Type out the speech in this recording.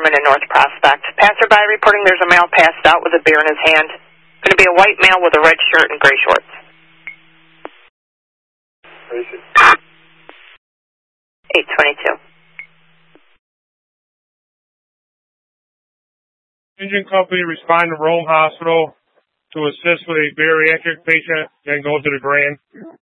Sherman and North Prospect. Passerby reporting there's a male passed out with a beer in his hand. Going to be a white male with a red shirt and gray shorts. 822. Engine company respond to Rome Hospital to assist with a bariatric patient, then go to the Grand.